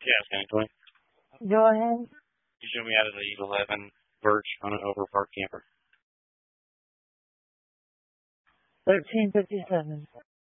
Yeah, Anthony. Go ahead. You show me out of the 11 Birch on an overpark camper. 1357.